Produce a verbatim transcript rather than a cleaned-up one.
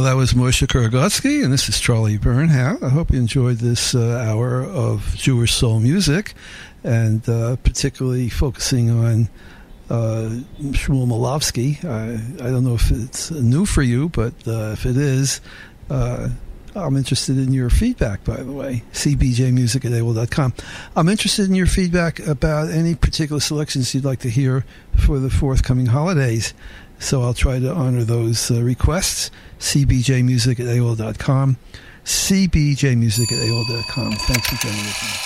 that was Moshe Karagotsky, and this is Charlie Bernhardt. I hope you enjoyed this uh, hour of Jewish soul music, and uh, particularly focusing on uh, Shmuel Molavsky. I, I don't know if it's new for you, but uh, if it is, uh, I'm interested in your feedback, by the way. c b j music at A O L dot com. I'm interested in your feedback about any particular selections you'd like to hear for the forthcoming holidays. So I'll try to honor those uh, requests. c b j music at A O L dot com. c b j music at A O L dot com. Thanks for joining with me.